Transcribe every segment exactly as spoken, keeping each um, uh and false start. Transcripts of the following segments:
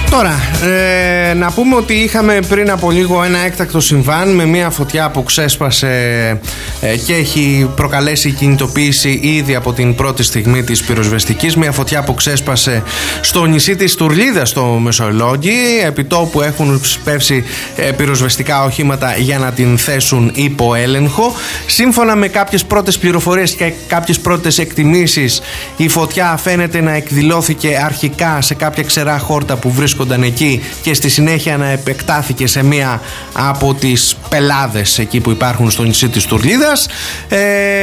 Τώρα, ε, να πούμε ότι είχαμε πριν από λίγο ένα έκτακτο συμβάν με μια φωτιά που ξέσπασε ε, και έχει προκαλέσει κινητοποίηση ήδη από την πρώτη στιγμή της πυροσβεστικής. Μια φωτιά που ξέσπασε στο νησί της Τουρλίδας στο Μεσολόγγι. Επί τόπου έχουν σπεύσει ε, πυροσβεστικά οχήματα για να την θέσουν υπό έλεγχο. Σύμφωνα με κάποιες πρώτες πληροφορίες και κάποιες πρώτες εκτιμήσεις, η φωτιά φαίνεται να εκδηλώθηκε αρχικά σε κάποια ξερά χόρτα που βρίσκονται εκεί και στη συνέχεια να επεκτάθηκε σε μία από τις πελάδες εκεί που υπάρχουν στο νησί της Τουρλίδας. Ε,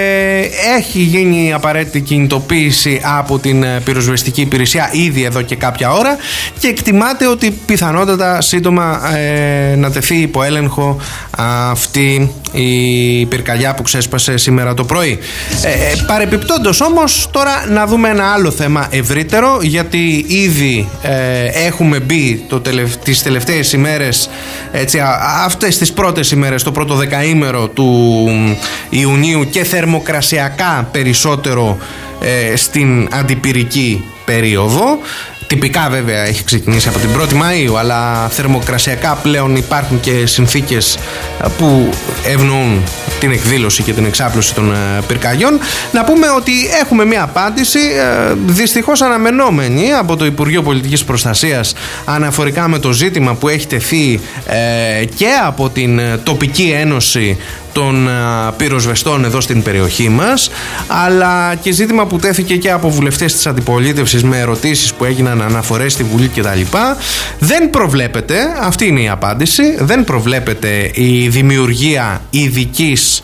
έχει γίνει απαραίτητη κινητοποίηση από την πυροσβεστική υπηρεσία ήδη εδώ και κάποια ώρα και εκτιμάται ότι πιθανότατα σύντομα ε, να τεθεί υπό έλεγχο αυτή η πυρκαγιά που ξέσπασε σήμερα το πρωί. Ε, παρεπιπτόντως όμως, τώρα να δούμε ένα άλλο θέμα ευρύτερο, γιατί ήδη ε, έχουμε μπει το τελευ... τις τελευταίες ημέρες, έτσι, αυτές τις πρώτες ημέρες, το πρώτο δεκαήμερο του Ιουνίου και θερμοκρασιακά περισσότερο ε, στην αντιπυρική περίοδο. Τυπικά βέβαια έχει ξεκινήσει από την πρώτη Μαΐου, αλλά θερμοκρασιακά πλέον υπάρχουν και συνθήκες που ευνοούν την εκδήλωση και την εξάπλωση των πυρκαγιών. Να πούμε ότι έχουμε μια απάντηση δυστυχώς αναμενόμενη από το Υπουργείο Πολιτικής Προστασίας αναφορικά με το ζήτημα που έχει τεθεί και από την τοπική ένωση των πυροσβεστών εδώ στην περιοχή μας, αλλά και ζήτημα που τέθηκε και από βουλευτές της αντιπολίτευσης με ερωτήσεις που έγιναν, αναφορές στη Βουλή κτλ. Δεν προβλέπεται, αυτή είναι η απάντηση, δεν προβλέπεται η δημιουργία ειδικής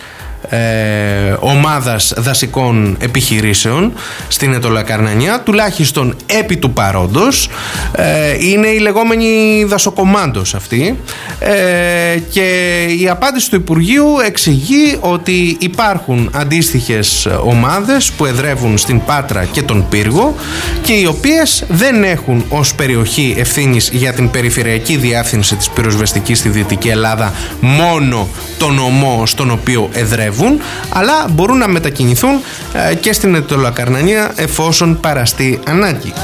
Ε, ομάδας δασικών επιχειρήσεων στην Αιτωλοακαρνανία, τουλάχιστον επί του παρόντος. ε, είναι η λεγόμενη δασοκομάντος αυτή, ε, και η απάντηση του Υπουργείου εξηγεί ότι υπάρχουν αντίστοιχες ομάδες που εδρεύουν στην Πάτρα και τον Πύργο και οι οποίες δεν έχουν ως περιοχή ευθύνης για την περιφερειακή διεύθυνση της πυροσβεστικής στη Δυτική Ελλάδα μόνο τον νομό στον οποίο εδρεύουν, αλλά μπορούν να μετακινηθούν ε, και στην Αιτωλοακαρνανία εφόσον παραστεί ανάγκη.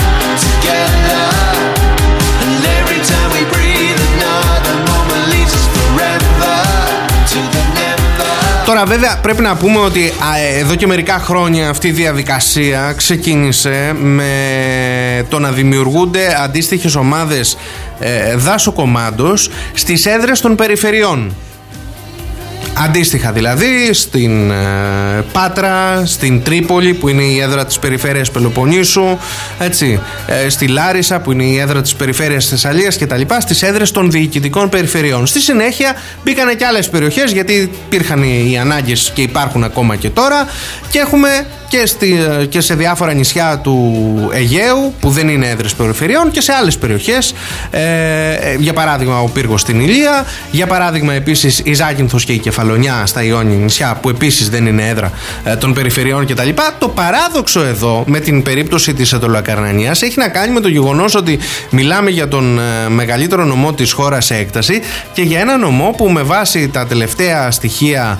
Τώρα βέβαια πρέπει να πούμε ότι α, εδώ και μερικά χρόνια αυτή η διαδικασία ξεκίνησε με το να δημιουργούνται αντίστοιχες ομάδες ε, δάσοκομάντος στις έδρες των περιφερειών. Αντίστοιχα δηλαδή στην ε, Πάτρα, στην Τρίπολη που είναι η έδρα της περιφέρειας Πελοποννήσου, έτσι, ε, στη Λάρισα που είναι η έδρα της περιφέρειας Θεσσαλίας και τα λοιπά, στις έδρες των διοικητικών περιφερειών. Στη συνέχεια μπήκανε και άλλες περιοχές, γιατί υπήρχαν οι ανάγκες και υπάρχουν ακόμα και τώρα, και έχουμε και, στη, και σε διάφορα νησιά του Αιγαίου που δεν είναι έδρες περιφερειών και σε άλλες περιοχές, ε, για παράδειγμα ο Πύργος στην Ηλία, για παράδειγμα επίσης η Ζάκυνθος και η Κεφαλονιά στα Ιόνια νησιά που επίσης δεν είναι έδρα ε, των περιφερειών κτλ. Το παράδοξο εδώ με την περίπτωση της Αιτωλοακαρνανίας έχει να κάνει με το γεγονός ότι μιλάμε για τον ε, μεγαλύτερο νομό της χώρας σε έκταση και για ένα νομό που με βάση τα τελευταία στοιχεία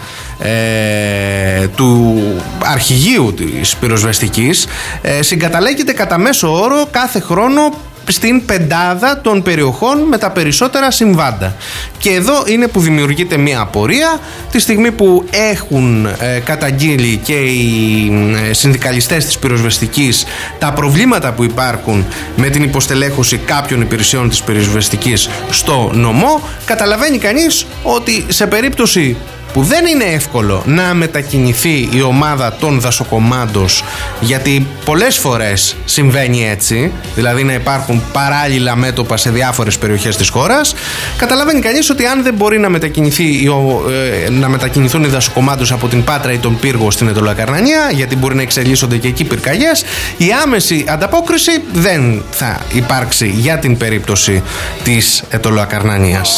ε, του αρχηγείου της πυροσβεστικής ε, συγκαταλέγεται κατά μέσο όρο κάθε χρόνο στην πεντάδα των περιοχών με τα περισσότερα συμβάντα. Και εδώ είναι που δημιουργείται μια απορία, τη στιγμή που έχουν ε, καταγγείλει και οι ε, συνδικαλιστές της πυροσβεστικής τα προβλήματα που υπάρχουν με την υποστελέχωση κάποιων υπηρεσιών της πυροσβεστικής στο νομό. Καταλαβαίνει κανείς ότι σε περίπτωση που δεν είναι εύκολο να μετακινηθεί η ομάδα των δασοκομάντος, γιατί πολλές φορές συμβαίνει έτσι, δηλαδή να υπάρχουν παράλληλα μέτωπα σε διάφορες περιοχές της χώρας, καταλαβαίνει κανείς ότι αν δεν μπορεί να, μετακινηθεί, να μετακινηθούν οι δασοκομάντος από την Πάτρα ή τον Πύργο στην Αιτωλοακαρνανία, γιατί μπορεί να εξελίσσονται και εκεί πυρκαγιές, η άμεση ανταπόκριση δεν θα υπάρξει για την περίπτωση της Αιτωλοακαρνανίας.